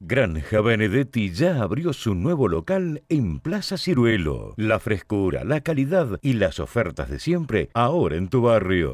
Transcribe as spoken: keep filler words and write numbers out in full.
Granja Benedetti ya abrió su nuevo local en Plaza Ciruelo. La frescura, la calidad y las ofertas de siempre ahora en tu barrio.